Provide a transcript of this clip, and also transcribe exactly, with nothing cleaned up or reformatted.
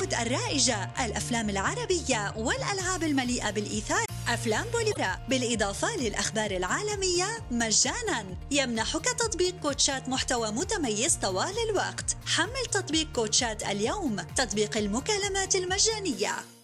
الرائجة، الأفلام العربية والألعاب المليئة بالإيثار. أفلام بوليفرا بالإضافة للأخبار العالمية مجاناً. يمنحك تطبيق كوتشات محتوى متميز طوال الوقت. حمل تطبيق كوتشات اليوم، تطبيق المكالمات المجانية.